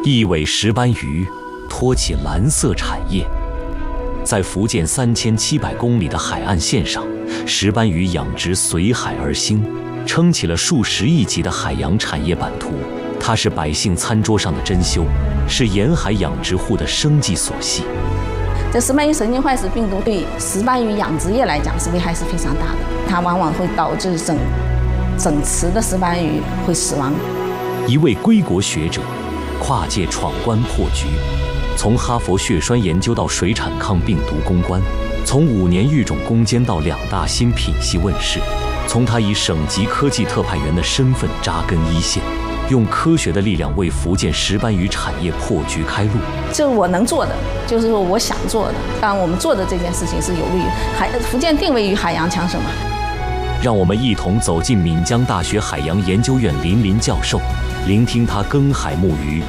一尾石斑鱼托起蓝色产业。在福建3700公里的海岸线上，石斑鱼养殖随海而兴，撑起了数十亿级的海洋产业版图。它是百姓餐桌上的珍馐，是沿海养殖户的生计所系。 这石斑鱼神经坏死病毒对石斑鱼养殖业来讲是危害是非常大的，它往往会导致整池的石斑鱼会死亡。 一位归国学者跨界闯关破局，从哈佛血栓研究到水产抗病毒攻关，从5年育种攻坚到2大新品系问世，从他以省级科技特派员的身份扎根一线，用科学的力量为福建石斑鱼产业破局开路。 这是我能做的，就是说我想做的。当然，我们做的这件事情是有利于福建定位于海洋强省嘛。 让我们一同走进闽江大学海洋研究院林林教授，聆听他耕海牧渔、